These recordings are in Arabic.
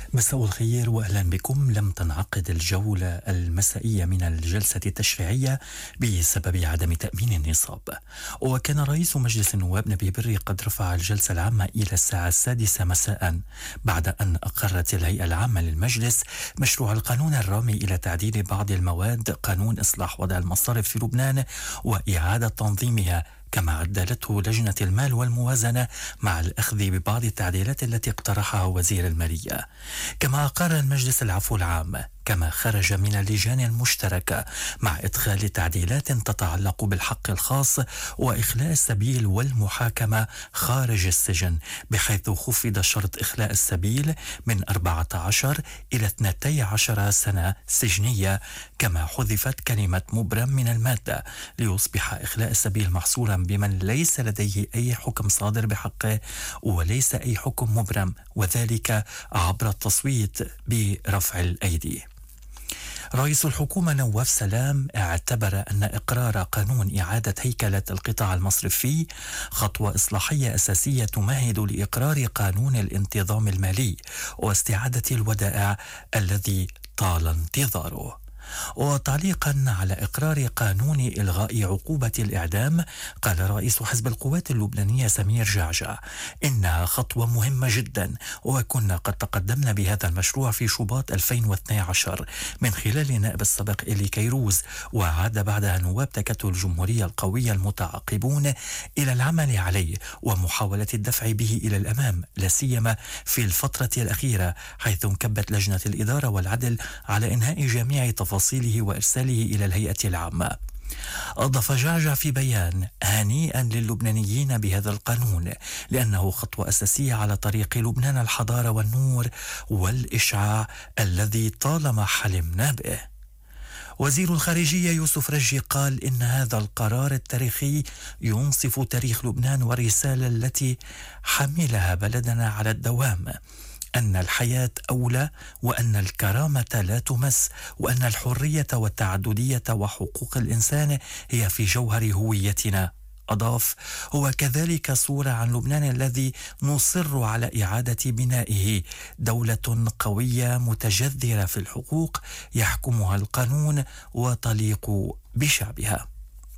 مساء الخير وأهلا بكم. لم تنعقد الجولة المسائية من الجلسة التشريعية بسبب عدم تأمين النصاب، وكان رئيس مجلس النواب نبيه بري قد رفع الجلسة العامة إلى الساعة 6 مساء بعد أن أقرت الهيئة العامة للمجلس مشروع القانون الرامي إلى تعديل بعض المواد قانون إصلاح وضع المصارف في لبنان وإعادة تنظيمها، كما عدلته لجنة المال والموازنة مع الأخذ ببعض التعديلات التي اقترحها وزير المالية. كما أقر المجلس العفو العام، كما خرج من اللجان المشتركة مع إدخال تعديلات تتعلق بالحق الخاص وإخلاء السبيل والمحاكمة خارج السجن، بحيث خفض شرط إخلاء السبيل من 14 إلى 12 سنة سجنية، كما حذفت كلمة مبرم من المادة ليصبح إخلاء السبيل محصورا بمن ليس لديه أي حكم صادر بحقه وليس أي حكم مبرم، وذلك عبر التصويت برفع الأيدي. رئيس الحكومة نواف سلام اعتبر أن إقرار قانون إعادة هيكلة القطاع المصرفي خطوة إصلاحية أساسية تمهد لإقرار قانون الانتظام المالي واستعادة الودائع الذي طال انتظاره. وتعليقا على إقرار قانون إلغاء عقوبة الإعدام، قال رئيس حزب القوات اللبنانية سمير جعجع إنها خطوة مهمة جدا، وكنا قد تقدمنا بهذا المشروع في شباط 2012 من خلال نائب السابق إلي كيروز، وعاد بعدها نواب تكتل الجمهورية القوية المتعاقبون إلى العمل عليه ومحاولة الدفع به إلى الأمام، لا سيما في الفترة الأخيرة، حيث انكبت لجنة الإدارة والعدل على إنهاء جميع تفاصيله وإرساله إلى الهيئة العامة. أضاف جعجع في بيان: هنيئا للبنانيين بهذا القانون، لأنه خطوة أساسية على طريق لبنان الحضارة والنور والإشعاع الذي طالما حلمنا به. وزير الخارجية يوسف رجي قال إن هذا القرار التاريخي ينصف تاريخ لبنان والرسالة التي حملها بلدنا على الدوام، أن الحياة أولى، وأن الكرامة لا تمس، وأن الحرية والتعددية وحقوق الإنسان هي في جوهر هويتنا. أضاف: هو كذلك صورة عن لبنان الذي نصر على إعادة بنائه، دولة قوية متجذرة في الحقوق يحكمها القانون وتليق بشعبها.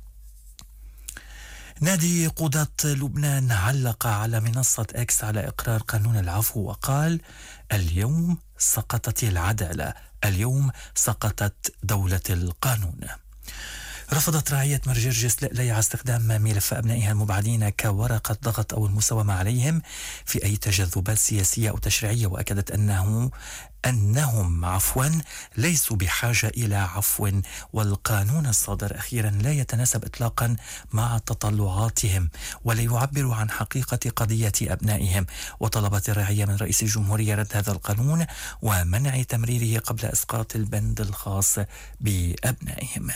نادي قضاة لبنان علق على منصة إكس على إقرار قانون العفو وقال: اليوم سقطت العدالة، اليوم سقطت دولة القانون. رفضت رعية مرجرجس ليلى استخدام ملف أبنائها المبعدين كورقة ضغط أو المساومة عليهم في أي تجاذبات سياسية أو تشريعية، وأكدت أنهم ليسوا بحاجة إلى عفو، والقانون الصادر أخيرا لا يتناسب إطلاقا مع تطلعاتهم ولا يعبر عن حقيقة قضية أبنائهم. وطلبت الرعية من رئيس الجمهورية رد هذا القانون ومنع تمريره قبل إسقاط البند الخاص بأبنائهم.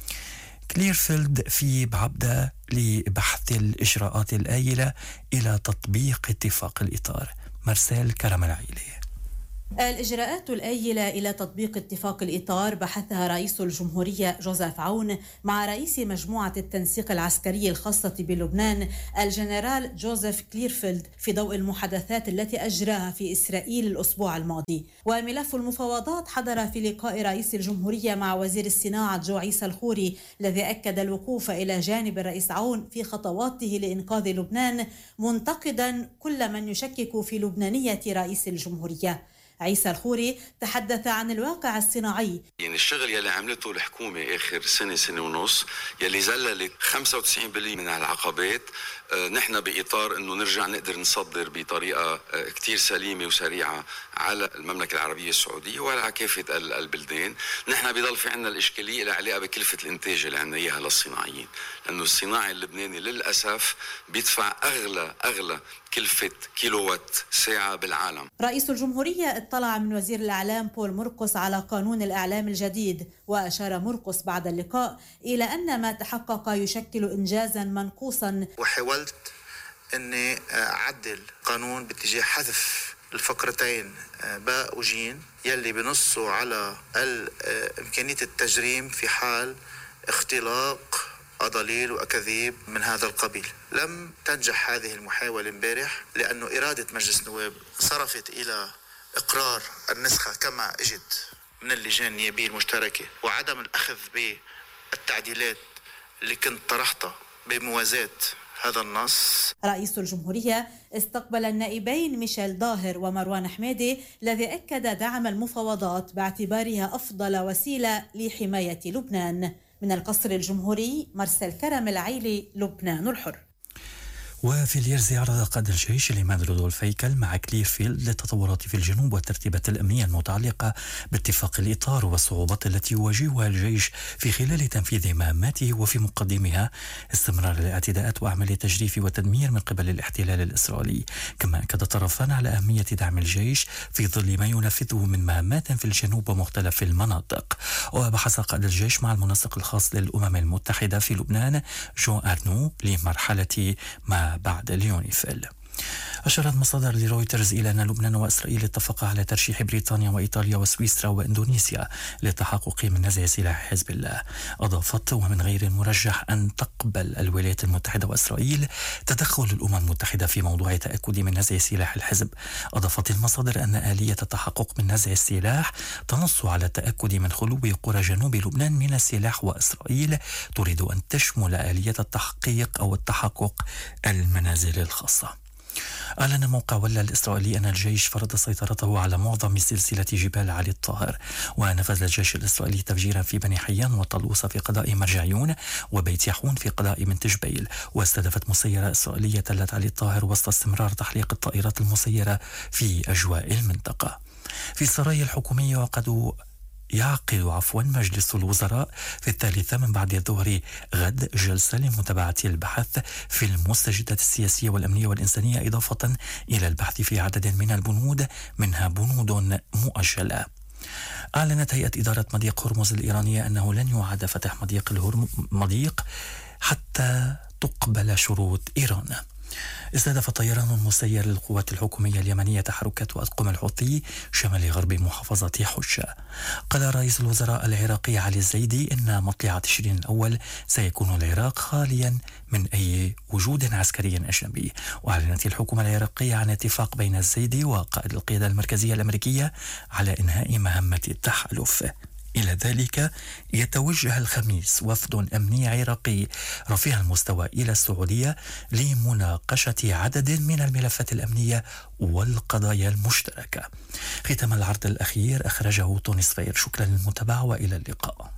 كليرفيلد في بعبدة لبحث الإجراءات الآيلة إلى تطبيق اتفاق الإطار. مرسال كرم العيلي. الإجراءات الآيلة إلى تطبيق اتفاق الإطار بحثها رئيس الجمهورية جوزيف عون مع رئيس مجموعة التنسيق العسكري الخاصة بلبنان الجنرال جوزيف كليرفيلد في ضوء المحادثات التي أجراها في إسرائيل الأسبوع الماضي. وملف المفاوضات حضر في لقاء رئيس الجمهورية مع وزير الصناعة جو عيسى الخوري، الذي أكد الوقوف إلى جانب الرئيس عون في خطواته لإنقاذ لبنان، منتقدا كل من يشكك في لبنانية رئيس الجمهورية. عيسى الخوري تحدث عن الواقع الصناعي. يعني الشغل يلي عملته الحكومة آخر سنة ونص يلي زللت 95% من العقبات، نحن بإطار أنه نرجع نقدر نصدر بطريقة كتير سليمة وسريعة على المملكة العربية السعودية وعلى كافة البلدان. نحن بيضل في عنا الإشكالية اللي عليها بكلفة الإنتاج اللي عنا إياها للصناعيين، لأنه الصناعي اللبناني للأسف بيدفع أغلى كلفة كيلووات ساعة بالعالم. رئيس الجمهورية اطلع من وزير الإعلام بول مرقس على قانون الإعلام الجديد، وأشار مرقس بعد اللقاء إلى أن ما تحقق يشكل إنجازا منقوصا. وحاولت أني أعدل قانون باتجاه حذف الفقرتين باء وجيم يلي بنصوا على إمكانية التجريم في حال اختلاق أضاليل وأكاذيب من هذا القبيل. لم تنجح هذه المحاولة امبارح لأنه إرادة مجلس النواب صرفت إلى إقرار النسخة كما اجت من اللجان النيابية المشتركة وعدم الأخذ بالتعديلات اللي كنت طرحتها بموازاة هذا النص. رئيس الجمهورية استقبل النائبين ميشيل ظاهر ومروان حميدي الذي أكد دعم المفاوضات باعتبارها أفضل وسيلة لحماية لبنان. من القصر الجمهوري مرسل كرم العيلي، لبنان الحر. وفي اليرزي عرض قائد الجيش الإمام رودولف هيكل مع كليرفيلد للتطورات في الجنوب والترتيبات الأمنية المتعلقة باتفاق الإطار والصعوبات التي يواجهها الجيش في خلال تنفيذ مهماته، وفي مقدمها استمرار الاعتداءات وأعمال تجريف وتدمير من قبل الاحتلال الإسرائيلي. كما أكد الطرفان على أهمية دعم الجيش في ظل ما ينفذه من مهمات في الجنوب ومختلف المناطق. وبحث قائد الجيش مع المنسق الخاص للأمم المتحدة في لبنان جون أرنو لمرحلة ما بعد اليونيفيل. أشارت مصادر لرويترز إلى أن لبنان وإسرائيل اتفقا على ترشيح بريطانيا وإيطاليا وسويسرا وإندونيسيا للتحقق من نزع سلاح حزب الله. أضافت: ومن غير المرجح أن تقبل الولايات المتحدة وإسرائيل تدخل الأمم المتحدة في موضوع تأكد من نزع سلاح الحزب. أضافت المصادر أن آلية التحقق من نزع السلاح تنص على التأكد من خلو قرى جنوب لبنان من السلاح، وإسرائيل تريد أن تشمل آلية التحقيق أو التحقق المنازل الخاصة. أعلن موقع ولا الإسرائيلي أن الجيش فرض سيطرته على معظم سلسلة جبال علي الطاهر. ونفذ الجيش الإسرائيلي تفجيرا في بني حيان وطلوسة في قضاء مرجعيون وبيت يحون في قضاء منتج بيل. واستهدفت مسيرة إسرائيلية تلت علي الطاهر وسط استمرار تحليق الطائرات المسيرة في أجواء المنطقة. في السرايا الحكومية، وقد يعقد مجلس الوزراء في 3 من بعد الظهر غد جلسة لمتابعة البحث في المستجدات السياسية والأمنية والإنسانية، إضافة إلى البحث في عدد من البنود، منها بنود مؤجلة. أعلنت هيئة إدارة مضيق هرمز الإيرانية أنه لن يعاد فتح مضيق حتى تقبل شروط إيران. استهدف طيران مسير للقوات الحكومية اليمنية تحركات أطقم الحوثي شمال غرب محافظة حجة. قال رئيس الوزراء العراقي علي الزيدي إن مطلع تشرين الأول سيكون العراق خاليا من أي وجود عسكري أجنبي. وأعلنت الحكومة العراقية عن اتفاق بين الزيدي وقائد القيادة المركزية الأمريكية على إنهاء مهمة التحالف. إلى ذلك يتوجه الخميس وفد أمني عراقي رفيع المستوى إلى السعودية لمناقشة عدد من الملفات الأمنية والقضايا المشتركة. ختم العرض الأخير أخرجه تونس فاير. شكرا للمتابعة وإلى اللقاء.